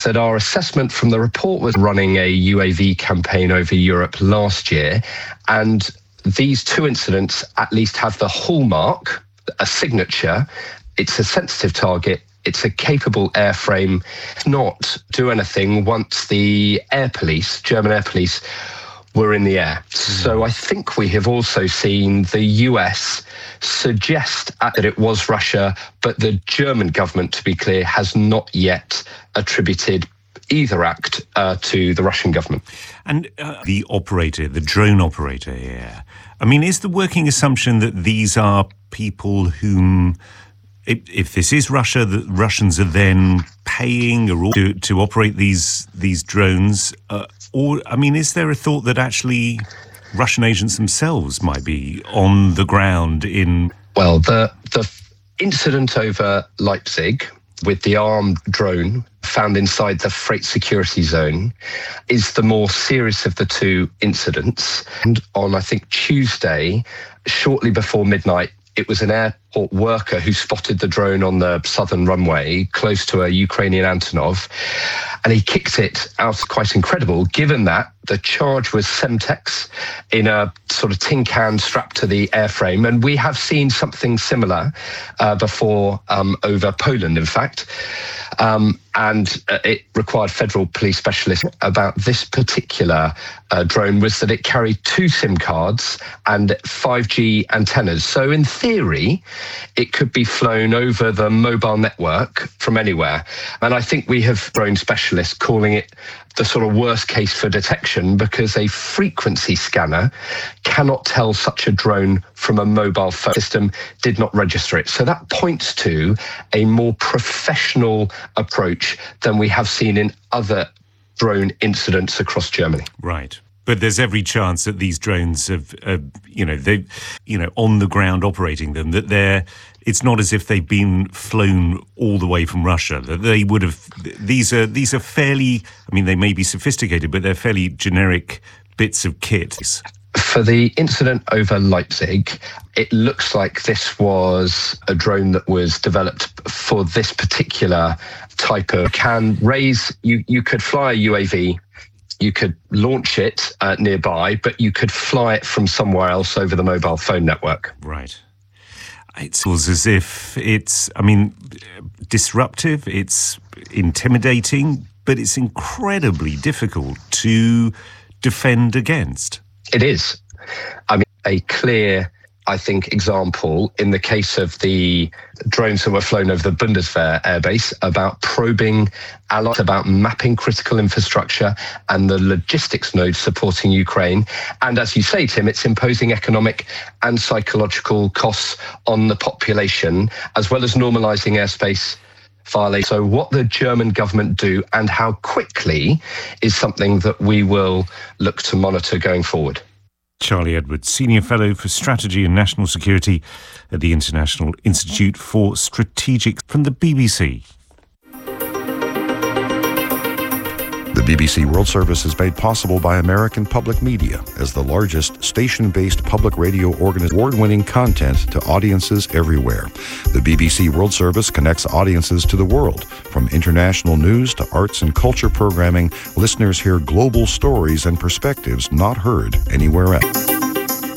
that our assessment from the report was running a UAV campaign over Europe last year, and these two incidents at least have the hallmark, a signature. It's a sensitive target. It's a capable airframe. Not do anything once the air police, German air police, were in the air. So I think we have also seen the US suggest that it was Russia, but the German government, to be clear, has not yet attributed either act to the Russian government. And the drone operator here, I mean, is the working assumption that these are people whom, if this is Russia, the Russians are then paying to operate these drones? Or, I mean, is there a thought that actually Russian agents themselves might be on the ground in... Well, the incident over Leipzig with the armed drone found inside the freight security zone is the more serious of the two incidents. And on, I think, Tuesday, shortly before midnight, it was an airport worker who spotted the drone on the southern runway close to a Ukrainian Antonov, and he kicked it out. Quite incredible, given that the charge was Semtex in a sort of tin can strapped to the airframe. And we have seen something similar before over Poland, in fact. And it required federal police specialists. About this particular drone was that it carried 2 SIM cards and 5G antennas. So in theory, it could be flown over the mobile network from anywhere. And I think we have drone specialists calling it the sort of worst case for detection, because a frequency scanner cannot tell such a drone from a mobile phone. System did not register it. So that points to a more professional approach than we have seen in other drone incidents across Germany. Right. But there's every chance that these drones have, on the ground operating them, that it's not as if they've been flown all the way from Russia. That they would have. These are fairly. I mean, they may be sophisticated, but they're fairly generic bits of kit. For the incident over Leipzig, it looks like this was a drone that was developed for this particular type of You could fly a UAV. You could launch it nearby, but you could fly it from somewhere else over the mobile phone network. Right. It feels as if it's, disruptive, it's intimidating, but it's incredibly difficult to defend against. It is. A clear, example in the case of the drones that were flown over the Bundeswehr airbase about probing allies, about mapping critical infrastructure and the logistics nodes supporting Ukraine. And as you say, Tim, it's imposing economic and psychological costs on the population, as well as normalizing airspace violations. So what the German government do and how quickly is something that we will look to monitor going forward. Charlie Edwards, Senior Fellow for Strategy and National Security at the International Institute for Strategic, from the BBC. The BBC World Service is made possible by American Public Media as the largest station-based public radio organization, award-winning content to audiences everywhere. The BBC World Service connects audiences to the world. From international news to arts and culture programming, listeners hear global stories and perspectives not heard anywhere else.